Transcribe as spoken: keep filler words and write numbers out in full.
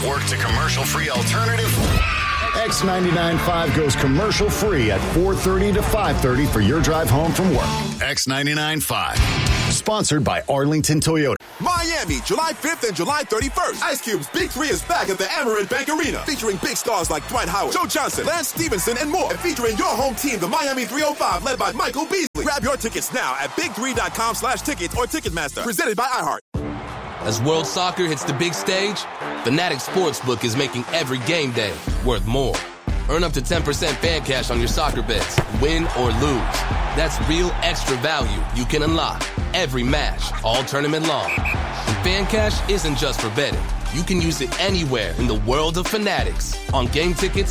work to commercial-free alternative. X ninety-nine point five goes commercial-free at four thirty to five thirty for your drive home from work. X ninety-nine point five. Sponsored by Arlington Toyota. Miami, July fifth and July thirty-first. Ice Cube's Big Three is back at the Amerant Bank Arena, featuring big stars like Dwight Howard, Joe Johnson, Lance Stevenson, and more. And featuring your home team, the Miami three oh five, led by Michael Beasley. Grab your tickets now at big three dot com slash tickets or Ticketmaster. Presented by iHeart. As World Soccer hits the big stage, Fanatics Sportsbook is making every game day worth more. Earn up to ten percent fan cash on your soccer bets, win or lose. That's real extra value you can unlock every match, all tournament long. And fan cash isn't just for betting. You can use it anywhere in the world of Fanatics, on game tickets,